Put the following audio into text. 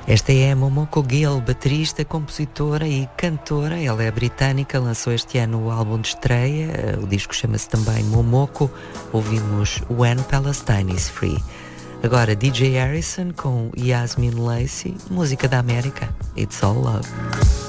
Esta é a Momoko Gill, baterista, compositora e cantora. Ela é britânica, lançou este ano o álbum de estreia. O disco chama-se também Momoko. Ouvimos When Palestine is Free. Agora DJ Harrison com Yasmin Lacey, música da América. It's All Love.